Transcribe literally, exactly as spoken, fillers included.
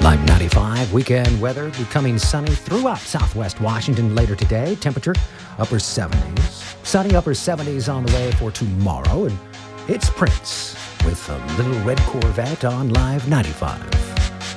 Live ninety-five, weekend weather becoming sunny throughout southwest Washington later today. Temperature upper seventies. Sunny upper seventies on the way for tomorrow. And it's Prince with a Little Red Corvette on Live ninety-five.